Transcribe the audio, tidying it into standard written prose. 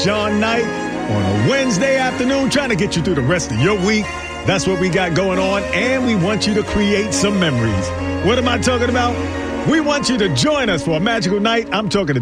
John Knight on a Wednesday afternoon, trying to get you through the rest of your week. That's what we got going on, and we want you to create some memories. What am I talking about? We want you to join us for a magical night. I'm talking to